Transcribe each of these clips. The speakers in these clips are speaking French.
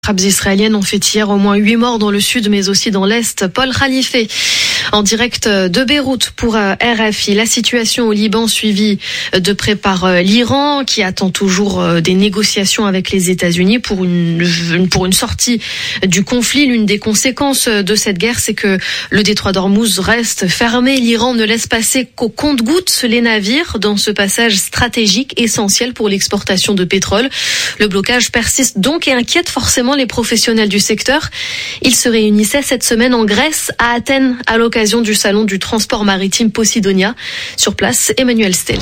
Les frappes israéliennes ont fait hier au moins 8 morts dans le sud, mais aussi dans l'est. Paul Khalife, en direct de Beyrouth pour RFI. La situation au Liban suivie de près par l'Iran, qui attend toujours des négociations avec les États-Unis pour une sortie du conflit. L'une des conséquences de cette guerre, c'est que le détroit d'Ormuz reste fermé. L'Iran ne laisse passer qu'au compte-gouttes les navires dans ce passage stratégique essentiel pour l'exportation de pétrole. Le blocage persiste donc et inquiète forcément les professionnels du secteur. Ils se réunissaient cette semaine en Grèce, à Athènes, à l'occasion du salon du transport maritime Posidonia. Sur place, Emmanuel Stels.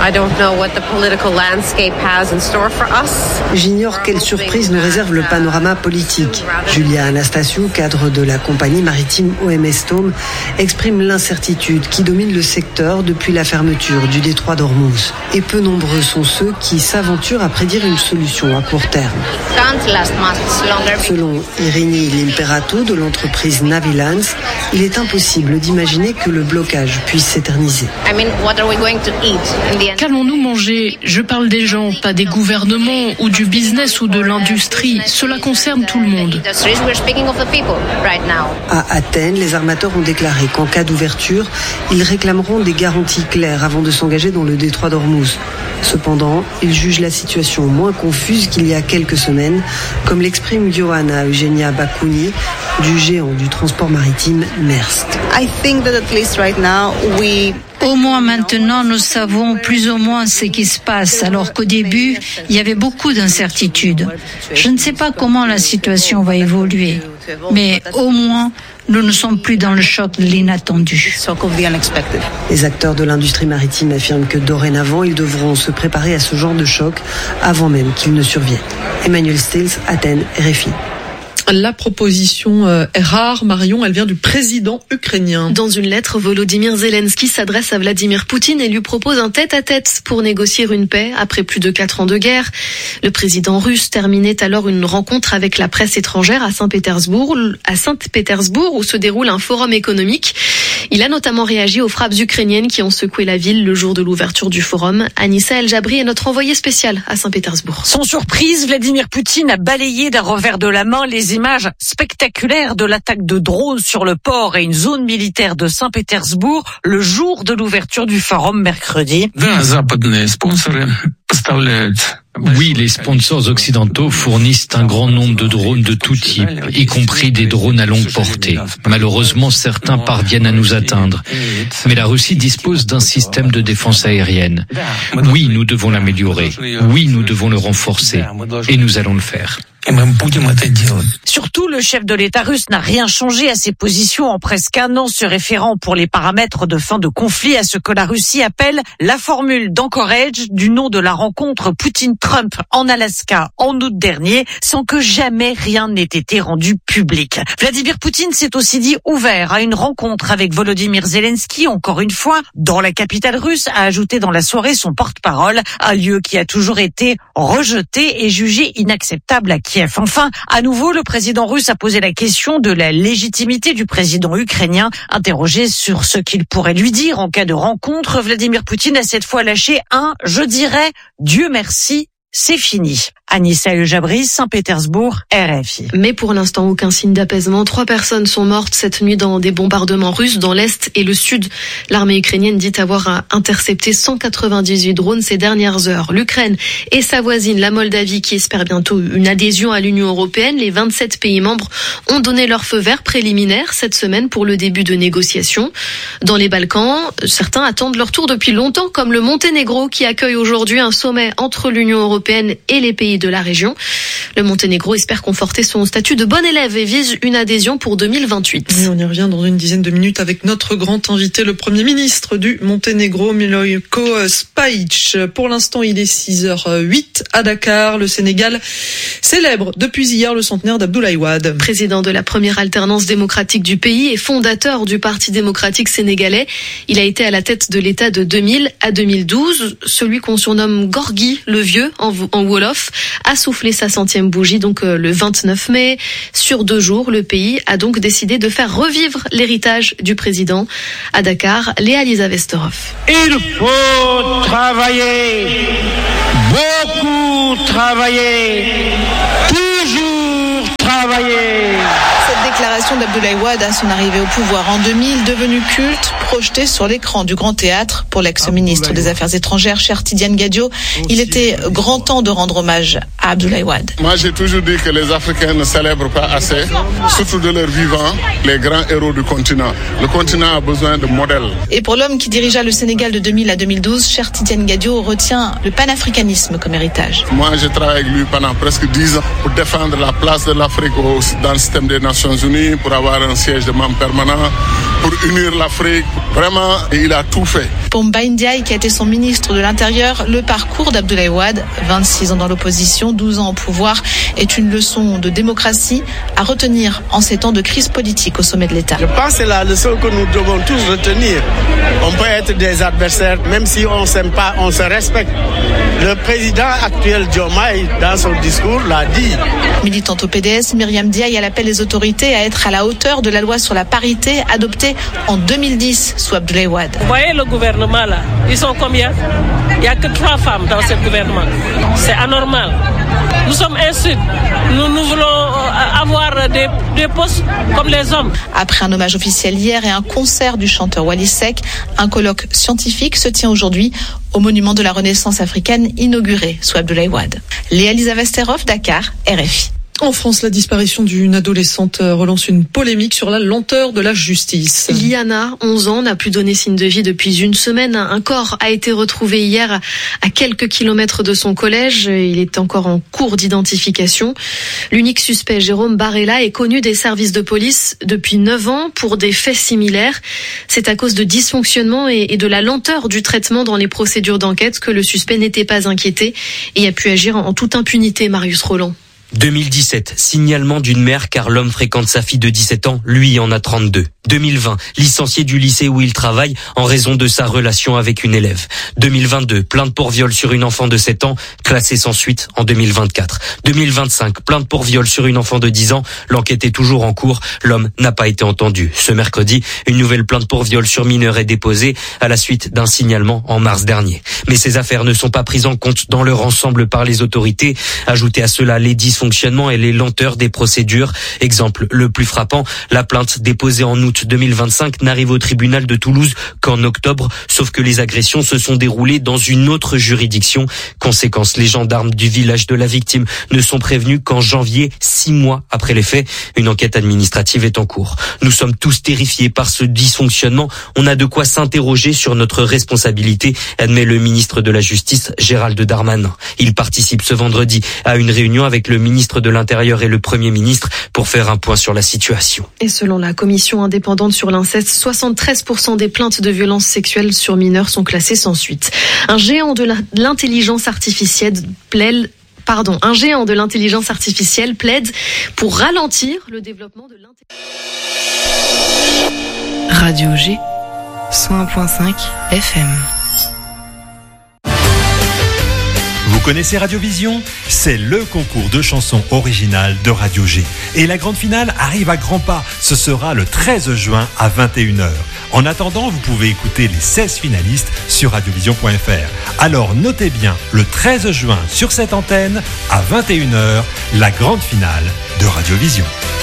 J'ignore quelle surprise nous réserve le panorama politique. Julia Anastasiou, cadre de la compagnie maritime OM Stone, exprime l'incertitude qui domine le secteur depuis la fermeture du détroit d'Ormuz. Et peu nombreux sont ceux qui s'aventurent à prédire une solution à court terme. Selon Irini Limperato de l'entreprise Navilance, il est impossible d'imaginer que le blocage puisse s'éterniser. Qu'allons-nous manger ? Je parle des gens, pas des gouvernements ou du business ou de l'industrie. Cela concerne tout le monde. À Athènes, les armateurs ont déclaré qu'en cas d'ouverture, ils réclameront des garanties claires avant de s'engager dans le détroit d'Ormuz. Cependant, ils jugent la situation moins confuse qu'il y a quelques semaines, comme l'exprime Johanna Eugenia Bakouni, du géant du transport maritime Maersk. Au moins maintenant, nous savons plus ou moins ce qui se passe, alors qu'au début, il y avait beaucoup d'incertitudes. Je ne sais pas comment la situation va évoluer, mais au moins, nous ne sommes plus dans le choc de l'inattendu. Les acteurs de l'industrie maritime affirment que dorénavant, ils devront se préparer à ce genre de choc avant même qu'il ne survienne. Emmanuel Stels, Athènes, RFI. La proposition est rare, Marion, elle vient du président ukrainien. Dans une lettre, Volodymyr Zelensky s'adresse à Vladimir Poutine et lui propose un tête-à-tête pour négocier une paix après plus de 4 ans de guerre. Le président russe terminait alors une rencontre avec la presse étrangère à Saint-Pétersbourg où se déroule un forum économique. Il a notamment réagi aux frappes ukrainiennes qui ont secoué la ville le jour de l'ouverture du forum. Anissa El Jabri est notre envoyée spéciale à Saint-Pétersbourg. Sans surprise, Vladimir Poutine a balayé d'un revers de la main les images spectaculaires de l'attaque de drones sur le port et une zone militaire de Saint-Pétersbourg le jour de l'ouverture du forum mercredi. Oui, les sponsors occidentaux fournissent un grand nombre de drones de tout type, y compris des drones à longue portée. Malheureusement, certains parviennent à nous atteindre. Mais la Russie dispose d'un système de défense aérienne. Oui, nous devons l'améliorer. Oui, nous devons le renforcer. Et nous allons le faire. Surtout, le chef de l'État russe n'a rien changé à ses positions en presque un an, se référant pour les paramètres de fin de conflit à ce que la Russie appelle la formule d'Anchorage, du nom de la rencontre Poutine-Trump en Alaska en août dernier, sans que jamais rien n'ait été rendu public. Vladimir Poutine s'est aussi dit ouvert à une rencontre avec Volodymyr Zelensky, encore une fois, dans la capitale russe, a ajouté dans la soirée son porte-parole, un lieu qui a toujours été rejeté et jugé inacceptable à Kiev. Enfin, à nouveau, le président russe a posé la question de la légitimité du président ukrainien. Interrogé sur ce qu'il pourrait lui dire en cas de rencontre, Vladimir Poutine a cette fois lâché un « je dirais Dieu merci ». C'est fini. Anissa El Jabri, Saint-Pétersbourg, RFI. Mais pour l'instant, aucun signe d'apaisement. 3 personnes sont mortes cette nuit dans des bombardements russes dans l'Est et le Sud. L'armée ukrainienne dit avoir intercepté 198 drones ces dernières heures. L'Ukraine et sa voisine, la Moldavie, qui espère bientôt une adhésion à l'Union européenne. Les 27 pays membres ont donné leur feu vert préliminaire cette semaine pour le début de négociations. Dans les Balkans, certains attendent leur tour depuis longtemps, comme le Monténégro qui accueille aujourd'hui un sommet entre l'Union européenne et les pays de la région. Le Monténégro espère conforter son statut de bon élève et vise une adhésion pour 2028. Et on y revient dans une dizaine de minutes avec notre grand invité, le Premier ministre du Monténégro, Milojko Spajic. Pour l'instant, il est 6h08 à Dakar. Le Sénégal célèbre depuis hier le centenaire d'Abdoulaye Wade. Président de la première alternance démocratique du pays et fondateur du Parti démocratique sénégalais, il a été à la tête de l'État de 2000 à 2012. Celui qu'on surnomme Gorgui, le vieux, en Wolof, a soufflé sa 100e bougie donc le 29 mai. Sur 2 jours, le pays a donc décidé de faire revivre l'héritage du président. À Dakar, Léa-Lisa Vesterhoff. Il faut travailler, beaucoup travailler. déclaration d'Abdoulaye Wade à son arrivée au pouvoir en 2000, devenue culte, projetée sur l'écran du Grand Théâtre. Pour l'ex-ministre des Affaires étrangères, cher Tidiane Gadio, il était grand temps de rendre hommage à Abdoulaye Wade. Moi, j'ai toujours dit que les Africains ne célèbrent pas assez, surtout de leurs vivants, les grands héros du continent. Le continent a besoin de modèles. Et pour l'homme qui dirigea le Sénégal de 2000 à 2012, cher Tidiane Gadio retient le panafricanisme comme héritage. Moi, j'ai travaillé avec lui pendant presque 10 ans pour défendre la place de l'Afrique dans le système des Nations Unies, pour avoir un siège de membre permanent, pour unir l'Afrique. Vraiment, il a tout fait. Pour Mbaye Ndiaye, qui a été son ministre de l'Intérieur, le parcours d'Abdoulaye Wade, 26 ans dans l'opposition, 12 ans au pouvoir, est une leçon de démocratie à retenir en ces temps de crise politique au sommet de l'État. Je pense que c'est la leçon que nous devons tous retenir. On peut être des adversaires, même si on ne s'aime pas, on se respecte. Le président actuel, Diomaye, dans son discours, l'a dit. Militante au PDS, Myriam Ndiaye, elle appelle les autorités à être à la hauteur de la loi sur la parité adoptée en 2010 sous Abdoulaye Wade. Vous voyez le gouvernement là, ils sont combien? Il n'y a que 3 femmes dans ce gouvernement. C'est anormal. Nous sommes insultes. Nous voulons avoir des postes comme les hommes. Après un hommage officiel hier et un concert du chanteur Wally Seck, un colloque scientifique se tient aujourd'hui au monument de la Renaissance africaine inauguré sous Abdoulaye Wade. Léa-Lisa Vesterhoff, Dakar, RFI. En France, la disparition d'une adolescente relance une polémique sur la lenteur de la justice. Liana, 11 ans, n'a plus donné signe de vie depuis une semaine. Un corps a été retrouvé hier à quelques kilomètres de son collège. Il est encore en cours d'identification. L'unique suspect, Jérôme Barella, est connu des services de police depuis 9 ans pour des faits similaires. C'est à cause de dysfonctionnements et de la lenteur du traitement dans les procédures d'enquête que le suspect n'était pas inquiété et a pu agir en toute impunité, Marius Roland. 2017, signalement d'une mère car l'homme fréquente sa fille de 17 ans, lui en a 32. 2020, licencié du lycée où il travaille en raison de sa relation avec une élève. 2022, plainte pour viol sur une enfant de 7 ans, classée sans suite en 2024. 2025, plainte pour viol sur une enfant de 10 ans, l'enquête est toujours en cours, l'homme n'a pas été entendu. Ce mercredi, une nouvelle plainte pour viol sur mineur est déposée à la suite d'un signalement en mars dernier. Mais ces affaires ne sont pas prises en compte dans leur ensemble par les autorités. Ajoutez à cela les dysfonctionnements et les lenteurs des procédures. Exemple le plus frappant, la plainte déposée en août 2025 n'arrive au tribunal de Toulouse qu'en octobre, sauf que les agressions se sont déroulées dans une autre juridiction. Conséquence, les gendarmes du village de la victime ne sont prévenus qu'en janvier, 6 mois après les faits. Une enquête administrative est en cours. Nous sommes tous terrifiés par ce dysfonctionnement. On a de quoi s'interroger sur notre responsabilité, admet le ministre de la Justice, Gérald Darmanin. Il participe ce vendredi à une réunion avec le ministre de l'Intérieur et le Premier ministre pour faire un point sur la situation. Et selon la commission indépendante sur l'inceste, 73% des plaintes de violences sexuelles sur mineurs sont classées sans suite. Un géant de l'intelligence artificielle plaide pour ralentir le développement de l'intelligence. Radio G, 101.5 FM. Vous connaissez Radiovision ? C'est le concours de chansons originales de Radio G. Et la grande finale arrive à grands pas. Ce sera le 13 juin à 21h. En attendant, vous pouvez écouter les 16 finalistes sur radiovision.fr. Alors notez bien, le 13 juin sur cette antenne, à 21h, la grande finale de Radiovision.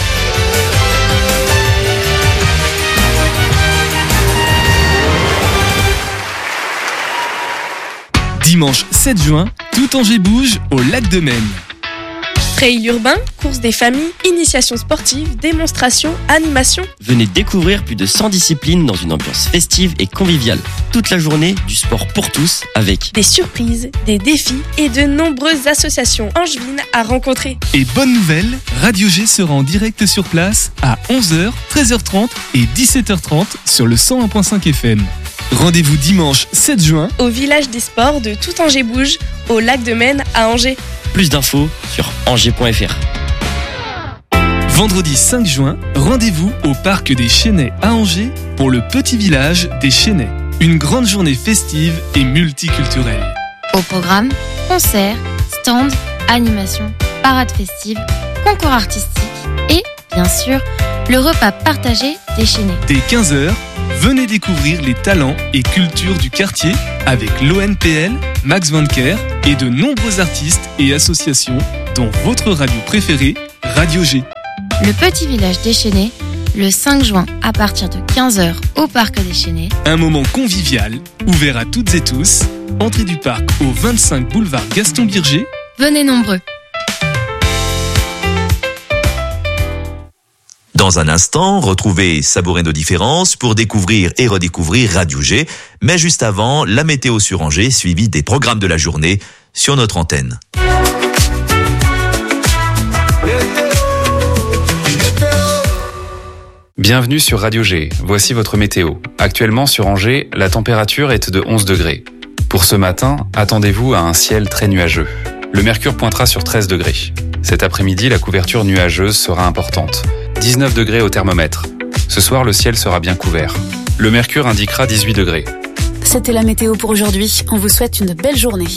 Dimanche 7 juin, tout Angers bouge au lac de Maine. Trail urbain, course des familles, initiation sportive, démonstration, animation. Venez découvrir plus de 100 disciplines dans une ambiance festive et conviviale. Toute la journée, du sport pour tous avec des surprises, des défis et de nombreuses associations angevines à rencontrer. Et bonne nouvelle, Radio G sera en direct sur place à 11h, 13h30 et 17h30 sur le 101.5 FM. Rendez-vous dimanche 7 juin au village des sports de Tout Angers Bouge, au lac de Maine à Angers. Plus d'infos sur angers.fr. Vendredi 5 juin, rendez-vous au parc des Chênaies à Angers pour le petit village des Chênaies. Une grande journée festive et multiculturelle. Au programme, concerts, stands, animations, parades festives, concours artistiques et, bien sûr, le repas partagé des Chênaies. Dès 15h, venez découvrir les talents et cultures du quartier avec l'ONPL, Max Vanker et de nombreux artistes et associations, dont votre radio préférée, Radio G. Le petit village des Chênaies, le 5 juin à partir de 15h au Parc des Chênaies. Un moment convivial, ouvert à toutes et tous. Entrée du parc au 25 boulevard Gaston Birger. Venez nombreux. Dans un instant, retrouvez Savourer nos différences pour découvrir et redécouvrir Radio G. Mais juste avant, la météo sur Angers, suivie des programmes de la journée sur notre antenne. Bienvenue sur Radio G. Voici votre météo. Actuellement sur Angers, la température est de 11 degrés. Pour ce matin, attendez-vous à un ciel très nuageux. Le mercure pointera sur 13 degrés. Cet après-midi, la couverture nuageuse sera importante. 19 degrés au thermomètre. Ce soir, le ciel sera bien couvert. Le mercure indiquera 18 degrés. C'était la météo pour aujourd'hui. On vous souhaite une belle journée.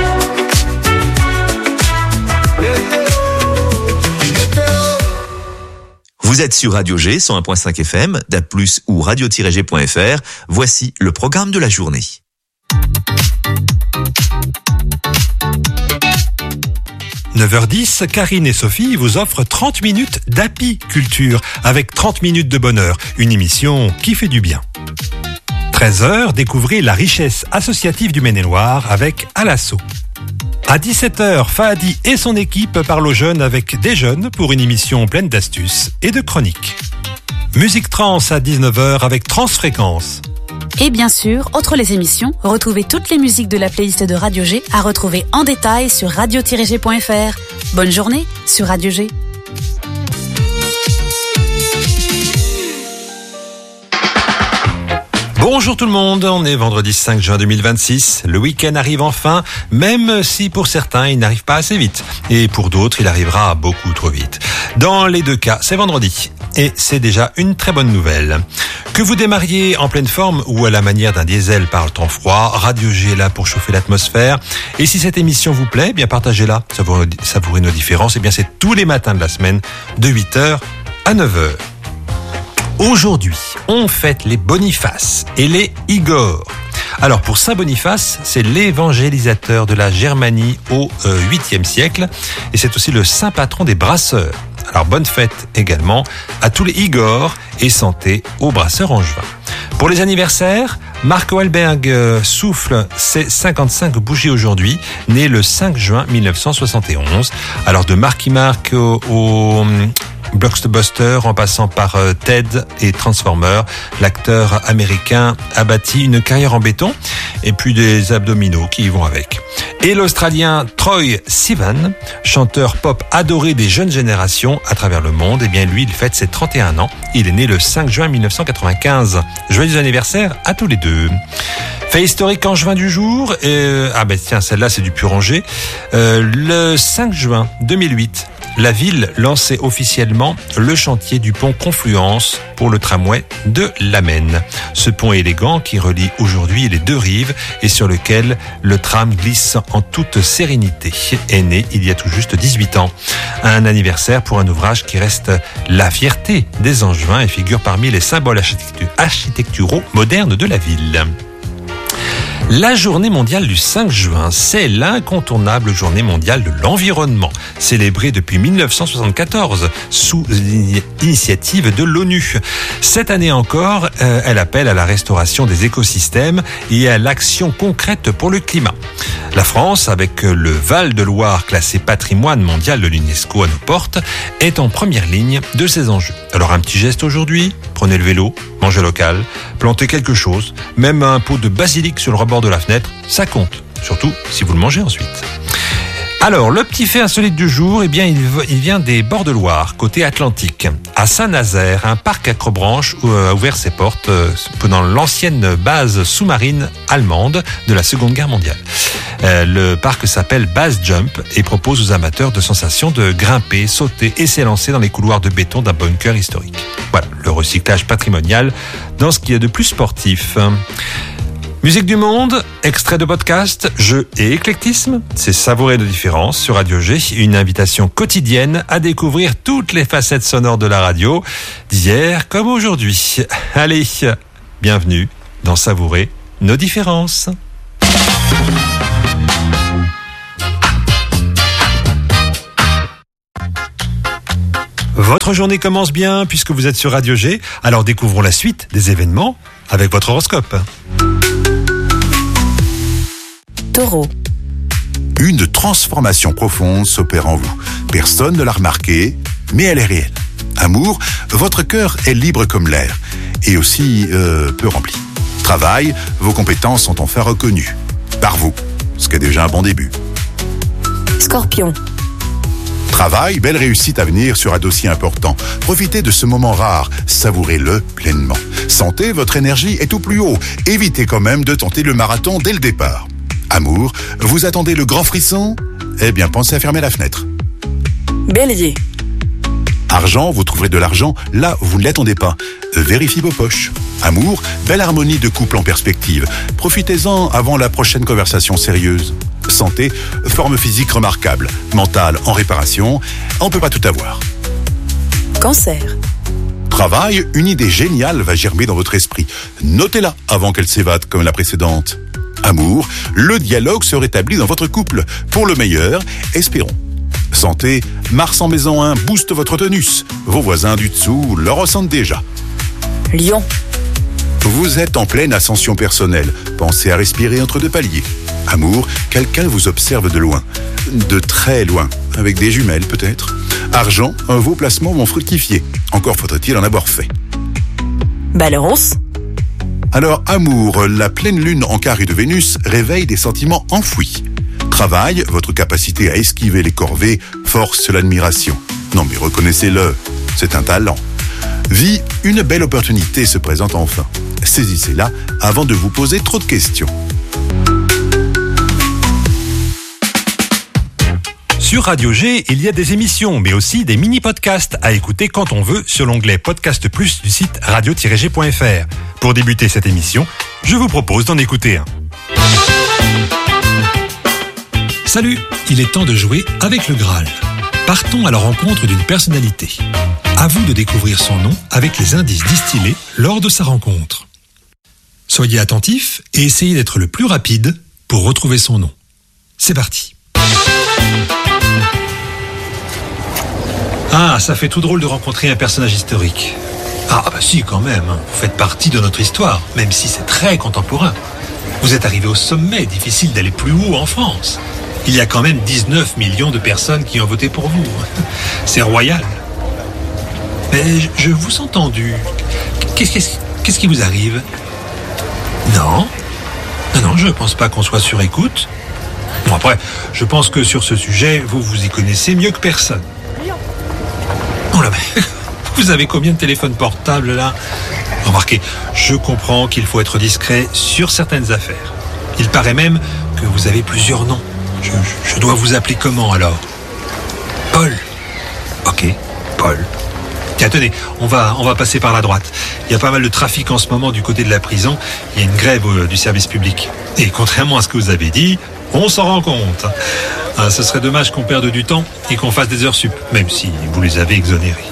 Vous êtes sur Radio G, 101.5 FM, DAB+, ou radio-g.fr. Voici le programme de la journée. « 9h10, Karine et Sophie vous offrent 30 minutes d'Happy Culture avec 30 minutes de bonheur, une émission qui fait du bien. 13h, découvrez la richesse associative du Maine-et-Loire avec Alasso. À 17h, Fahadi et son équipe parlent aux jeunes avec des jeunes pour une émission pleine d'astuces et de chroniques. Musique trans à 19h avec Transfréquence. Et bien sûr, entre les émissions, retrouvez toutes les musiques de la playlist de Radio G à retrouver en détail sur radio-g.fr. Bonne journée sur Radio G. Bonjour tout le monde, on est vendredi 5 juin 2026. Le week-end arrive enfin, même si pour certains il n'arrive pas assez vite. Et pour d'autres il arrivera beaucoup trop vite. Dans les deux cas, c'est vendredi. Et c'est déjà une très bonne nouvelle. Que vous démarriez en pleine forme ou à la manière d'un diesel par le temps froid, Radio G est là pour chauffer l'atmosphère. Et si cette émission vous plaît, bien partagez-la. Savourez nos différences. Et bien c'est tous les matins de la semaine de 8h à 9h. Aujourd'hui, on fête les Boniface et les Igor. Alors pour Saint Boniface, c'est l'évangélisateur de la Germanie au 8e siècle et c'est aussi le saint patron des brasseurs. Alors bonne fête également à tous les Igor et santé aux brasseurs angevins. Pour les anniversaires, Marc Wahlberg souffle ses 55 bougies aujourd'hui, né le 5 juin 1971. Alors de Marky Mark au Blockbuster, en passant par Ted et Transformers, l'acteur américain a bâti une carrière en béton et puis des abdominaux qui y vont avec. Et l'Australien Troye Sivan, chanteur pop adoré des jeunes générations à travers le monde, eh bien lui, il fête ses 31 ans. Il est né le 5 juin 1995. Joyeux anniversaire à tous les deux. Fait historique angevin du jour. Tiens, celle-là, c'est du pur Angers. Le 5 juin 2008, la ville lançait officiellement le chantier du pont Confluence pour le tramway de l'Amen. Ce pont élégant qui relie aujourd'hui les deux rives et sur lequel le tram glisse en toute sérénité est né il y a tout juste 18 ans. Un anniversaire pour un ouvrage qui reste la fierté des Angevins et figure parmi les symboles architecturaux modernes de la ville. La journée mondiale du 5 juin, c'est l'incontournable journée mondiale de l'environnement, célébrée depuis 1974 sous l'initiative de l'ONU. Cette année encore, elle appelle à la restauration des écosystèmes et à l'action concrète pour le climat. La France, avec le Val-de-Loire classé patrimoine mondial de l'UNESCO à nos portes, est en première ligne de ces enjeux. Alors un petit geste aujourd'hui, prenez le vélo, mangez local, plantez quelque chose, même un pot de basilic sur le rebord de la fenêtre, ça compte, surtout si vous le mangez ensuite. Alors, le petit fait insolite du jour, eh bien, il vient des bords de Loire, côté Atlantique. À Saint-Nazaire, un parc accrobranche a ouvert ses portes pendant l'ancienne base sous-marine allemande de la Seconde Guerre mondiale. Le parc s'appelle Base Jump et propose aux amateurs de sensations de grimper, sauter et s'élancer dans les couloirs de béton d'un bunker historique. Voilà, le recyclage patrimonial dans ce qu'il y a de plus sportif. Musique du monde, extrait de podcast, jeux et éclectisme, c'est Savourer de différence sur Radio G, une invitation quotidienne à découvrir toutes les facettes sonores de la radio, d'hier comme aujourd'hui. Allez, bienvenue dans Savourer nos différences. Votre journée commence bien puisque vous êtes sur Radio G. Alors découvrons la suite des événements avec votre horoscope. Taureau. Une transformation profonde s'opère en vous. Personne ne l'a remarqué, mais elle est réelle. Amour, votre cœur est libre comme l'air et aussi peu rempli. Travail, vos compétences sont enfin reconnues. Par vous, ce qui est déjà un bon début. Scorpion. Travail, belle réussite à venir sur un dossier important. Profitez de ce moment rare, savourez-le pleinement. Santé, votre énergie est au plus haut. Évitez quand même de tenter le marathon dès le départ. Amour, vous attendez le grand frisson ? Eh bien, pensez à fermer la fenêtre. Bélier. Argent, vous trouverez de l'argent là où vous ne l'attendez pas. Vérifiez vos poches. Amour, belle harmonie de couple en perspective. Profitez-en avant la prochaine conversation sérieuse. Santé, forme physique remarquable. Mentale en réparation. On ne peut pas tout avoir. Cancer. Travail, une idée géniale va germer dans votre esprit. Notez-la avant qu'elle s'évade comme la précédente. Amour, le dialogue se rétablit dans votre couple. Pour le meilleur, espérons. Santé, Mars en maison 1 booste votre tonus. Vos voisins du dessous le ressentent déjà. Lion. Vous êtes en pleine ascension personnelle. Pensez à respirer entre deux paliers. Amour, quelqu'un vous observe de loin. De très loin. Avec des jumelles peut-être. Argent, vos placements vont fructifier. Encore faudrait-il en avoir fait. Balance. Alors, amour, la pleine lune en carré de Vénus réveille des sentiments enfouis. Travail, votre capacité à esquiver les corvées force l'admiration. Non mais reconnaissez-le, c'est un talent. Vie, une belle opportunité se présente enfin. Saisissez-la avant de vous poser trop de questions. Sur Radio G, il y a des émissions, mais aussi des mini-podcasts à écouter quand on veut sur l'onglet Podcast Plus du site radio-g.fr. Pour débuter cette émission, je vous propose d'en écouter un. Salut, il est temps de jouer avec le Graal. Partons à la rencontre d'une personnalité. À vous de découvrir son nom avec les indices distillés lors de sa rencontre. Soyez attentifs et essayez d'être le plus rapide pour retrouver son nom. C'est parti. Ah, ça fait tout drôle de rencontrer un personnage historique. Ah bah si, quand même, vous faites partie de notre histoire, même si c'est très contemporain. Vous êtes arrivé au sommet, difficile d'aller plus haut en France. Il y a quand même 19 millions de personnes qui ont voté pour vous. C'est royal. Mais je vous ai entendu. Qu'est-ce qui vous arrive ? Non, je pense pas qu'on soit sur écoute. Bon, après, je pense que sur ce sujet, vous y connaissez mieux que personne. Oh là, vous avez combien de téléphones portables là ? Remarquez, je comprends qu'il faut être discret sur certaines affaires. Il paraît même que vous avez plusieurs noms. Je dois vous appeler comment alors ? Paul. Ok, Paul. Tiens, tenez, on va passer par la droite. Il y a pas mal de trafic en ce moment du côté de la prison. Il y a une grève du service public. Et contrairement à ce que vous avez dit, on s'en rend compte. Ce serait dommage qu'on perde du temps et qu'on fasse des heures sup, même si vous les avez exonérés.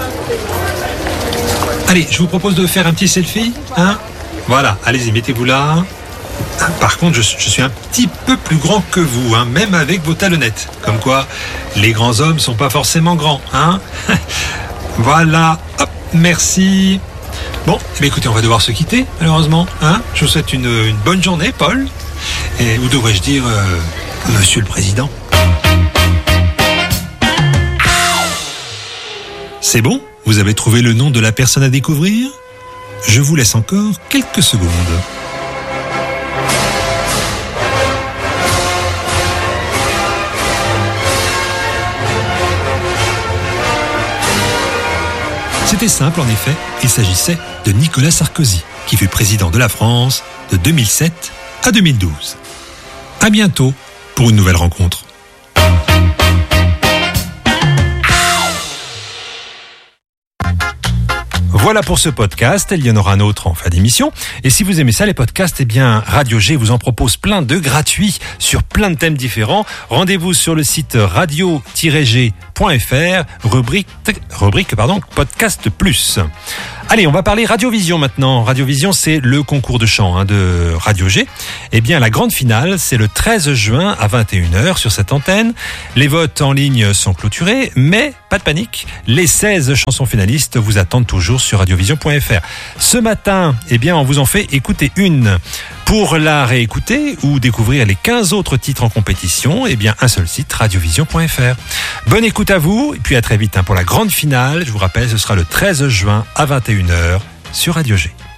Allez, je vous propose de faire un petit selfie, hein ? Voilà, allez-y, mettez-vous là. Par contre, je suis un petit peu plus grand que vous, hein, même avec vos talonnettes. Comme quoi, les grands hommes sont pas forcément grands, hein ? Voilà, hop, merci. Bon, écoutez, on va devoir se quitter, malheureusement, hein ? Je vous souhaite une bonne journée, Paul. Et où devrais-je dire, Monsieur le Président ? C'est bon ? Vous avez trouvé le nom de la personne à découvrir ? Je vous laisse encore quelques secondes. C'était simple en effet, il s'agissait de Nicolas Sarkozy, qui fut président de la France de 2007 à 2012. À bientôt pour une nouvelle rencontre. Voilà pour ce podcast, il y en aura un autre en fin d'émission. Et si vous aimez ça, les podcasts, eh bien, Radio G vous en propose plein de gratuits sur plein de thèmes différents. Rendez-vous sur le site radio-g.fr, rubrique Podcast Plus. Allez, on va parler Radiovision maintenant. Radiovision, c'est le concours de chant de Radio G. Eh bien, la grande finale, c'est le 13 juin à 21h sur cette antenne. Les votes en ligne sont clôturés, mais pas de panique. Les 16 chansons finalistes vous attendent toujours sur radiovision.fr. Ce matin, eh bien, on vous en fait écouter une. Pour la réécouter ou découvrir les 15 autres titres en compétition, eh bien, un seul site, radiovision.fr. Bonne écoute à vous, et puis à très vite pour la grande finale. Je vous rappelle, ce sera le 13 juin à 21h sur Radio G.